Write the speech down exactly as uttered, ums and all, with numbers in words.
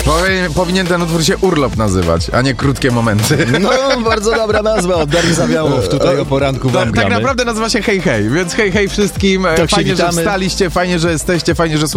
Powinien, powinien ten utwór się Urlop nazywać, a nie Krótkie Momenty. No, bardzo dobra nazwa, od Darii Zawiałów tutaj o poranku wam Tak gramy. naprawdę nazywa się Hej Hej, więc hej hej wszystkim. Tak się Fajnie, że witamy. wstaliście, fajnie, że jesteście, fajnie, że